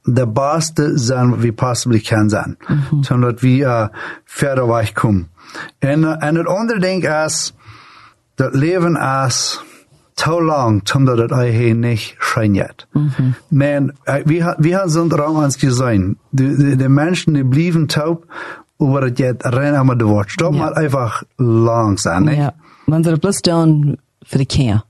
de beste zijn wat we possibly kan zijn. Zodat we verder wegkomen. En het andere ding is, dat leven is te lang, omdat het eigenlijk niet schijnt. Men, we hebben zo'n raam eens gezien. De mensen die blijven taub, over het jet rennen maar door. Stop maar einfach lang zijn. Ja, want ze plus doen voor de kinderen.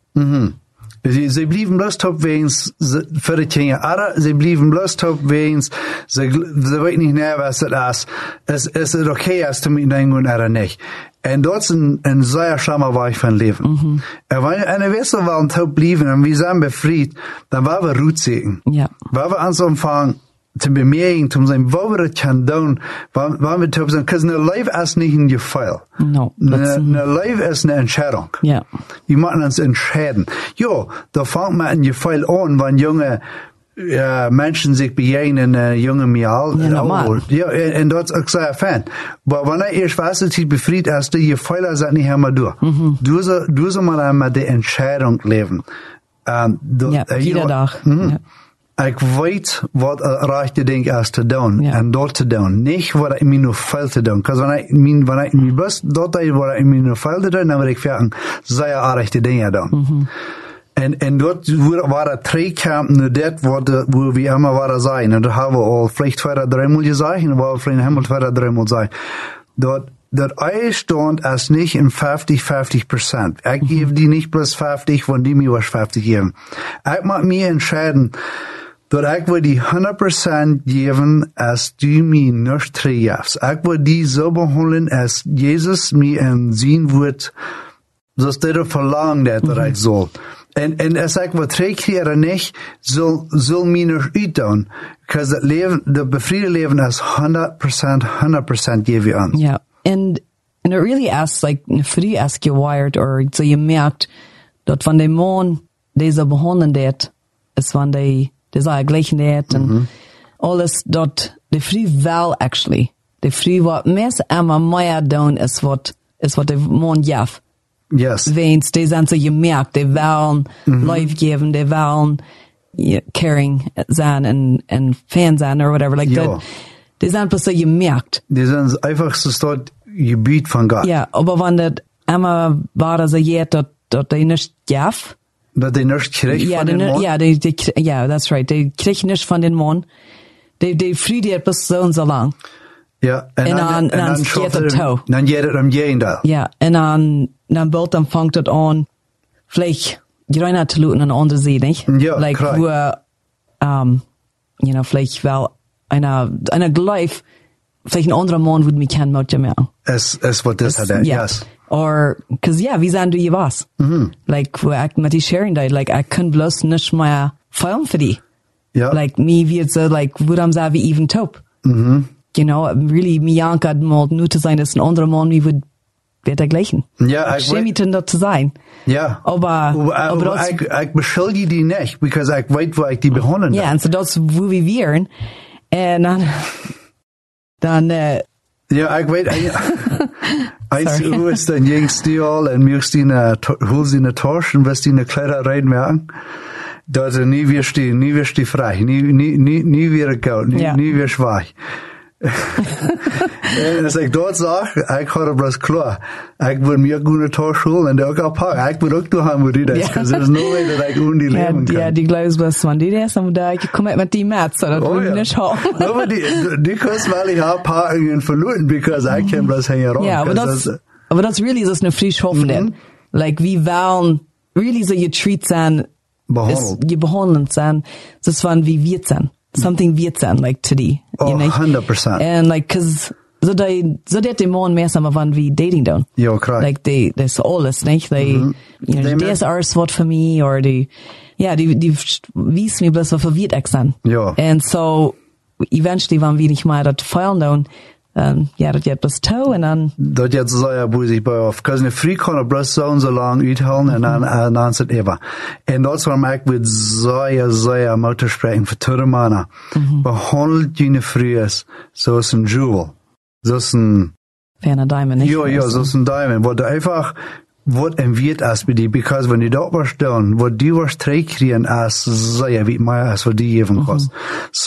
Ze blijven bloos taub weens voor de kinderen. Ze blijven bloos taub weens ze weten niet meer wat het is. Is het oké als te met een of niet? En dat is een zeer samenwerking van leven. En we wisten wel een taub blijven en we zijn bevrijd, dan waren we roet zeker. Waar we ons ontvangen te bemerken, te zijn wat we het gaan doen, waar we taub zijn. Want een leven is niet een geval. Een leven is een entscheidung. We moeten ons entscheiden. Ja, dat vangt met een geval aan, wanneer jonge mensen zich bejegenen, jonge mial. Ja, en dat is ook zeer fijn. Maar wanneer eerst was het niet bevrijd, als die gevallen zijn niet helemaal door. Doe ze maar met de entscheidung leven. Iedere dag. Ik weet wat het rechte ding is te doen en dat te doen. Niet wat ik me nog veel te doen. Want wanneer ik me best dat deed wat ik me nog veel te doen, dan word ik verder zeer aardige dingen doen. En dat waren 3 kampen naar dat waar we immer waren zijn. En dat hebben we al vielleicht 2 3 maal gezegd. En we hebben vielleicht helemaal 2 3 maal gezegd. Dat eierstand is niet een 50-50%. Ik geef die niet plus 50, want die mij was 50 geven. Ik mag me entscheiden dat ik wil die 100% geven als du mij niet teruggeeft. Ik wil die zo behandelen als Jezus mij en zien wordt, zoals hij dat verlangt dat ik zal. En als ik wat terugkrijg niet, zal mij niet uitdoen. Want het leven, het bevriende leven is 100% geven ons. Ja, en it really asks, like, voor die ask je wired, or so je merkt, dat van de man, deze behandelen dat, is van de zijn gleichen dat, en alles, dat de vrij wel, actually. De vrij wat mensen allemaal meer doen, is wat de man geeft. Yes. Weens, die zijn zo gemerkt, die willen life geven, die willen caring zijn en fan zijn, or whatever, like that. Die zijn pas zo gemerkt. Die zijn einfach zo staat gebied van God. Ja, aber wanneer dat allemaal waren ze jet dat die niet gaf. Dat die niet kreeg van den man? Ja, that's right. Die kreeg niet van den man. Die vrienden het pas zo lang. Ja, en dan geeft het toe. Dan geeft het hem geen. Ja, en dan belt dan vangt het aan, vielleicht, je rijdt naar te looten aan de andere zijde, niet? Ja, like, wo, vielleicht wel, eine gleich, vielleicht een andere man würde mich kennen met je meer. Es wat dit had, yes. Or, cause wie zijn doe je was? Like, wo ik met die sharing deed, like, ik kan bloos niet meer filmen voor die. Like, me wird so, like, waarom zijn we even top? You know, really, me jankert mal nu te zijn, dat een andere man, wie wordt dergleichen. Ja, ik schäme mich dat te zijn. Ja. Aber ik beschuldige die niet, because ik weet waar ik die begonnen heb. Ja, en so dat is hoe we wären. En dan ja, ik weet, hoe is dan jengst die al, en mirst die hoe sie eine Torsch, en was die eine Kleider reinmerken, dat er nie weer vrij, nie weer goud, nie weer zwaar. En als ik dat zag, ik had het bloos klaar. Ik wil meer goede Torschool en die ook al pakken. Ik wil ook doorgaan met die des, because there's no way that ik die leven kan. Ja, die geloof bloos van die des, en daar ik kom met die maat, so dat wil je niet houden. No, maar die kost wel ik haar pakken en verloren, because ik kan bloos heen rond. Ja, maar dat is really zo'n een frisch hoofd. Like, wie wel, really zo je treat zijn, je behandeld zijn, zoals van wie wird zijn. Something wird sein, like today. Oh, 100%. And like, cause, so dat die man meer samen van wie dating doen. Ja, correct. Like, they alles, niet? Die is alles wat voor mij, or die wies me bloos wat voor wie ik zijn. Ja. And so, eventually, wanneer we niet meer dat feilen doen, dat je bloos toe, en dan... Dat je zo ja boezig bij af. Because een free kan op bloos zo lang uithalen, en dan is het even. En dat is waarom ik met zeer moeten spreken voor twee mannen. Behandelt je vrouwen zoals een jewel. Zoals een... Van een diamond, niet? Ja, zoals een diamond. Wat einfach... Wat en wird als bij die, because when die dat was doen, wat die was terugkrijgen als zeer wie meer als wat die even kost.